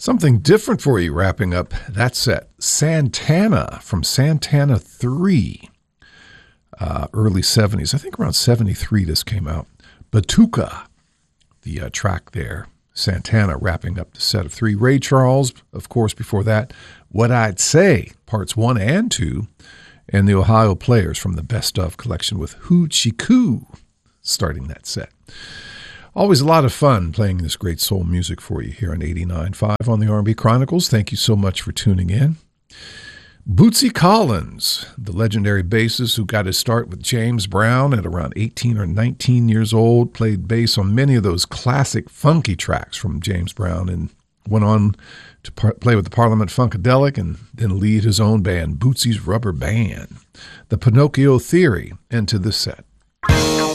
Something different for you wrapping up that set. Santana from Santana 3, early 70s. I think around 73 this came out. Batuka, the track there. Santana wrapping up the set of 3. Ray Charles, of course, before that. What I'd Say, parts 1 and 2. And the Ohio Players from the Best Of collection with Hoochie Coo starting that set. Always a lot of fun playing this great soul music for you here on 89.5 on the R&B Chronicles. Thank you so much for tuning in. Bootsy Collins, the legendary bassist who got his start with James Brown at around 18 or 19 years old, played bass on many of those classic funky tracks from James Brown and went on to play with the Parliament Funkadelic and then lead his own band, Bootsy's Rubber Band. The Pinocchio Theory into this set.